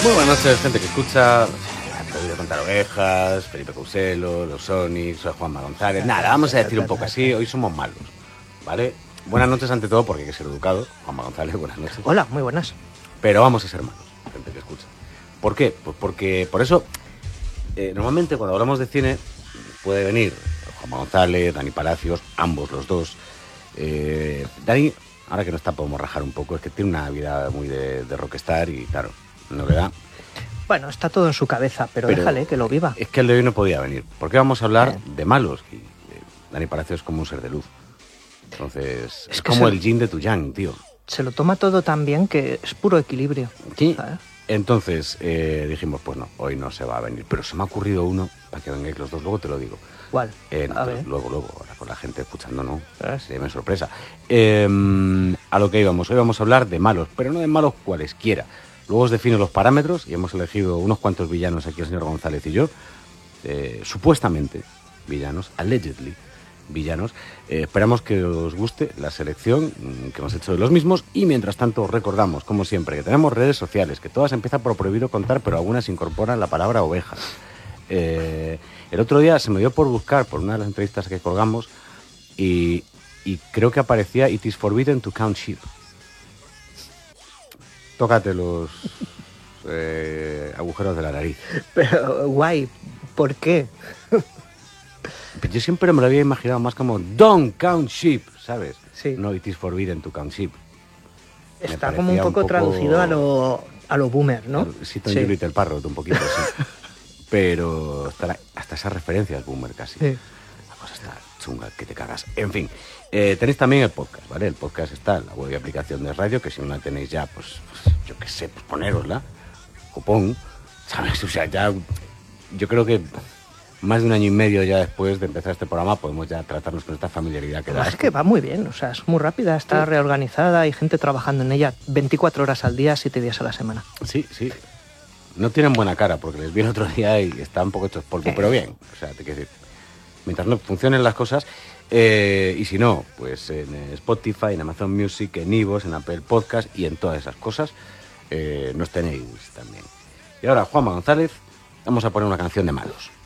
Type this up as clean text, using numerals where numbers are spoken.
Muy buenas noches, gente que escucha. Te voy a contar Ovejas, Felipe Couselo, Los Sonics, soy Juanma González. Nada, vamos a decir un poco así, hoy somos malos, ¿vale? Buenas noches ante todo, porque hay que ser educado. Juanma González, buenas noches. Hola, muy buenas. Pero vamos a ser malos, gente que escucha. ¿Por qué? Pues porque, por eso, normalmente cuando hablamos de cine, puede venir Juanma González, Dani Palacios, ambos los dos. Dani, ahora que no está, podemos rajar un poco, es que tiene una vida muy de rockstar y, claro, no le da. Bueno, está todo en su cabeza, pero déjale que lo viva. Es que el de hoy no podía venir, porque vamos a hablar de malos. Y Dani Palacios es como un ser de luz. Entonces, es como el yin de tu yang, tío. Se lo toma todo tan bien que es puro equilibrio. Sí. ¿Sabes? Entonces dijimos, pues no, hoy no se va a venir. Pero se me ha ocurrido uno, para que vengáis los dos, luego te lo digo. ¿Cuál? Luego, ahora con la gente escuchando, no, se me sorpresa. A lo que íbamos, hoy vamos a hablar de malos, pero no de malos cualesquiera. Luego os defino los parámetros y hemos elegido unos cuantos villanos aquí el señor González y yo, supuestamente villanos, allegedly villanos. Esperamos que os guste la selección que hemos hecho de los mismos y mientras tanto os recordamos, como siempre, que tenemos redes sociales, que todas empiezan por prohibido contar, pero algunas incorporan la palabra ovejas. El otro día se me dio por buscar por una de las entrevistas que colgamos y creo que aparecía It is forbidden to count sheep. Tócate los agujeros de la nariz. Pero, guay, ¿por qué? Yo siempre me lo había imaginado más como Don't count sheep, ¿sabes? Sí. No, It is forbidden to count sheep. Está como un poco traducido a lo boomer, ¿no? Sí, Tom Julito el Parrot, un poquito así. Pero hasta esa referencia al boomer casi. Sí. La cosa está chunga, que te cagas. En fin, tenéis también el podcast, ¿vale? El podcast está en la web y aplicación de radio, que si no la tenéis ya, pues yo qué sé, pues ponérosla. Copón, ¿sabes? O sea, ya yo creo que más de un año y medio ya después de empezar este programa podemos ya tratarnos con esta familiaridad que da. Es que va muy bien, o sea, es muy rápida, está reorganizada, hay gente trabajando en ella 24 horas al día, 7 días a la semana. Sí. No tienen buena cara porque les vi el otro día y están un poco hechos polvo, pero bien. O sea, te quiero decir, mientras no funcionen las cosas, y si no, pues en Spotify, en Amazon Music, en iVoox, en Apple Podcast y en todas esas cosas nos tenéis también. Y ahora, Juanma González, vamos a poner una canción de malos.